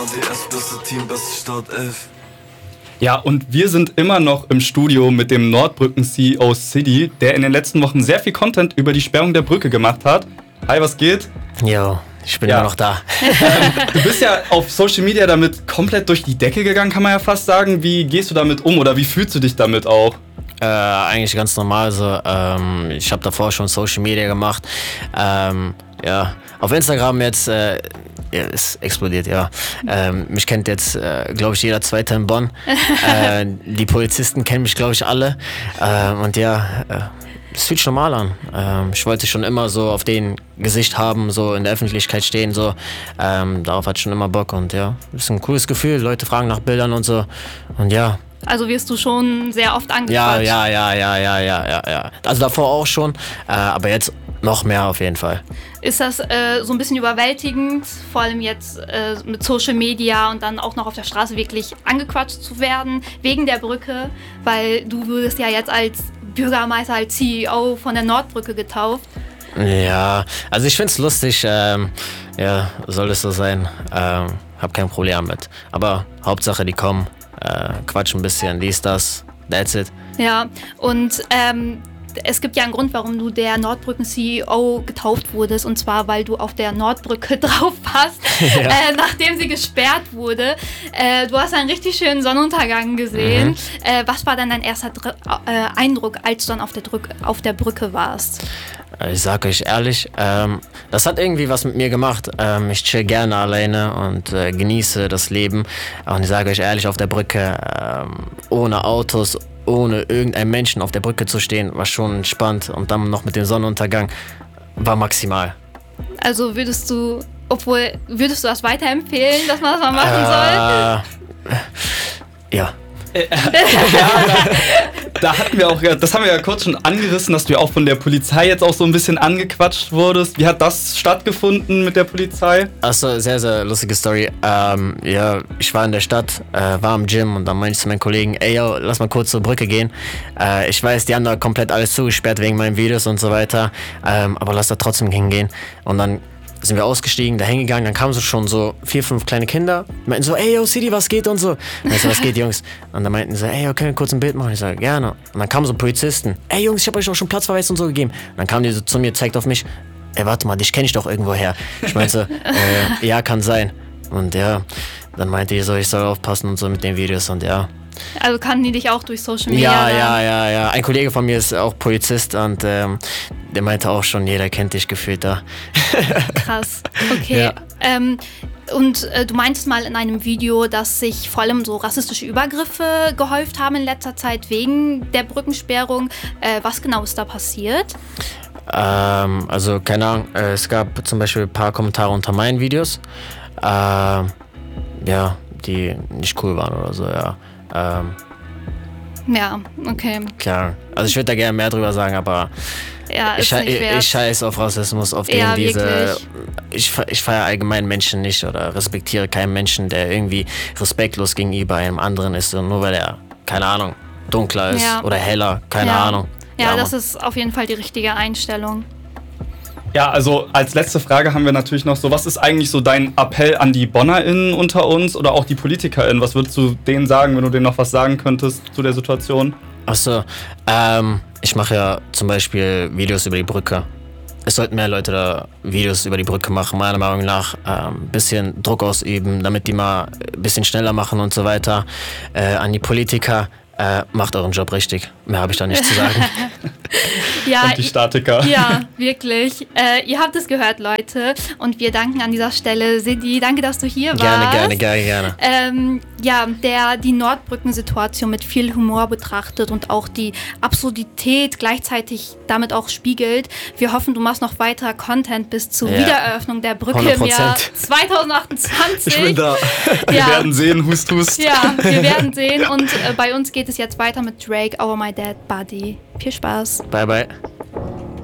DS, beste Team, beste Start 11. Ja, und wir sind immer noch im Studio mit dem Nordbrücken-CEO Siddi, der in den letzten Wochen sehr viel Content über die Sperrung der Brücke gemacht hat. Hi, was geht? Jo, ich bin immer noch da. Du bist ja auf Social Media damit komplett durch die Decke gegangen, kann man ja fast sagen. Wie gehst du damit um oder wie fühlst du dich damit auch? Eigentlich ganz normal so. Ich habe davor schon Social Media gemacht. Ja, auf Instagram jetzt es explodiert, ja. Mich kennt jetzt, glaube ich, jeder Zweite in Bonn. Die Polizisten kennen mich, glaube ich, alle. Und ja, es fühlt sich normal an. Ich wollte schon immer so auf den Gesicht haben, so in der Öffentlichkeit stehen, so. Darauf hatte ich schon immer Bock und ja, ist ein cooles Gefühl. Leute fragen nach Bildern und so. Und ja. Also wirst du schon sehr oft angequatscht? Ja. Also davor auch schon, aber jetzt noch mehr auf jeden Fall. Ist das so ein bisschen überwältigend, vor allem jetzt mit Social Media und dann auch noch auf der Straße wirklich angequatscht zu werden, wegen der Brücke? Weil du wurdest ja jetzt als Bürgermeister, als CEO von der Nordbrücke getauft. Ja, also ich find's lustig, ja, soll es so sein, hab kein Problem damit. Aber Hauptsache die kommen, quatschen ein bisschen, dies, das, that's it. Ja, und es gibt ja einen Grund, warum du der Nordbrücken-CEO getauft wurdest, und zwar, weil du auf der Nordbrücke drauf warst, nachdem sie gesperrt wurde. Du hast einen richtig schönen Sonnenuntergang gesehen. Was war dann dein erster Eindruck, als du dann auf der Brücke warst? Ich sag euch ehrlich, das hat irgendwie was mit mir gemacht. Ich chill gerne alleine und genieße das Leben. Und ich sage euch ehrlich, auf der Brücke, ohne Autos, ohne irgendeinen Menschen auf der Brücke zu stehen, war schon entspannt. Und dann noch mit dem Sonnenuntergang, war maximal. Also würdest du das weiterempfehlen, dass man das mal machen soll? Ja. Da hatten wir auch, das haben wir ja kurz schon angerissen, dass du ja auch von der Polizei jetzt auch so ein bisschen angequatscht wurdest. Wie hat das stattgefunden mit der Polizei? Achso, sehr, sehr lustige Story. Ja, ich war in der Stadt, war im Gym und dann meinte ich zu meinen Kollegen, ey, yo, lass mal kurz zur Brücke gehen. Ich weiß, die haben da komplett alles zugesperrt wegen meinen Videos und so weiter, aber lass da trotzdem hingehen. Und dann sind wir ausgestiegen, da hingegangen, dann kamen so schon so 4, 5 kleine Kinder, die meinten so, ey, yo, Siddi, was geht und so. Und ich so, was geht, Jungs? Und dann meinten sie, ey, yo, können wir kurz ein Bild machen? Ich sag, gerne. Und dann kamen so Polizisten, ey, Jungs, ich hab euch auch schon Platzverweis und so gegeben. Und dann kamen die so zu mir, zeigt auf mich, ey, warte mal, dich kenne ich doch irgendwoher. Ich meinte, ja, kann sein. Und ja, dann meinte ich so, ich soll aufpassen und so mit den Videos und ja. Also kannten die dich auch durch Social Media? Ja. Ein Kollege von mir ist auch Polizist und der meinte auch schon, jeder kennt dich gefühlt da. Krass, okay. Ja. Und du meintest mal in einem Video, dass sich vor allem so rassistische Übergriffe gehäuft haben in letzter Zeit wegen der Brückensperrung. Was genau ist da passiert? Also keine Ahnung, es gab zum Beispiel ein paar Kommentare unter meinen Videos, ja, die nicht cool waren oder so, ja. Ja, okay. Klar, also ich würde da gerne mehr drüber sagen, aber ja, ich scheiß auf Rassismus, auf den diese. Ich feiere allgemein Menschen nicht oder respektiere keinen Menschen, der irgendwie respektlos gegenüber einem anderen ist, und nur weil er, keine Ahnung, dunkler ist oder heller, keine Ahnung. Ja, das ist auf jeden Fall die richtige Einstellung. Ja, also als letzte Frage haben wir natürlich noch so, was ist eigentlich so dein Appell an die BonnerInnen unter uns oder auch die PolitikerInnen? Was würdest du denen sagen, wenn du denen noch was sagen könntest zu der Situation? Achso, ich mache ja zum Beispiel Videos über die Brücke. Es sollten mehr Leute da Videos über die Brücke machen, meiner Meinung nach. Ein bisschen Druck ausüben, damit die mal ein bisschen schneller machen und so weiter. An die Politiker, macht euren Job richtig. Mehr habe ich da nicht zu sagen. Ja, und die Statiker. Ja, wirklich. Ihr habt es gehört, Leute. Und wir danken an dieser Stelle Siddi. Danke, dass du hier warst. Gerne. Ja, der die Nordbrücken-Situation mit viel Humor betrachtet und auch die Absurdität gleichzeitig damit auch spiegelt. Wir hoffen, du machst noch weiter Content bis zur Wiedereröffnung der Brücke 100%. Im Jahr 2028. Ich bin da. Wir werden sehen, hust. Ja, wir werden sehen. Und bei uns geht es jetzt weiter mit Drake, Our My Dead Body. Viel Spaß. Bye.